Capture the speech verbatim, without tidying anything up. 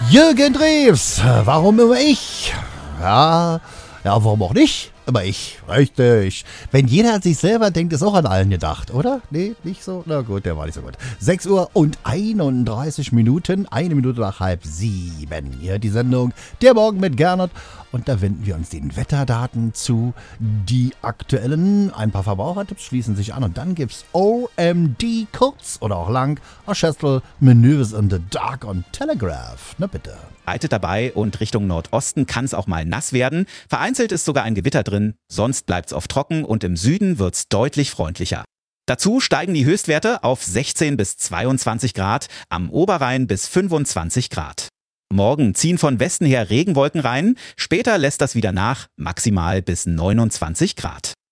Jürgen Drews, warum immer ich? Ja, ja, warum auch nicht? Immer ich, richtig. Wenn jeder an sich selber denkt, ist auch an allen gedacht, oder? Nee, nicht so? Na gut, der war nicht so gut. sechs Uhr und einunddreißig Minuten, eine Minute nach halb sieben. Hier die Sendung Der Morgen mit Gernot. Und da wenden wir uns den Wetterdaten zu. Die aktuellen, ein paar Verbrauchertipps schließen sich an. Und dann gibt's O M D, kurz oder auch lang, Orchestral Maneuvers in the Dark on Telegraph. Na bitte. Reitet dabei und Richtung Nordosten kann es auch mal nass werden. Vereinzelt ist sogar ein Gewitter drin, sonst bleibt's oft trocken und im Süden wird's deutlich freundlicher. Dazu steigen die Höchstwerte auf sechzehn bis zweiundzwanzig Grad, am Oberrhein bis fünfundzwanzig Grad. Morgen ziehen von Westen her Regenwolken rein, später lässt das wieder nach, maximal bis neunundzwanzig Grad.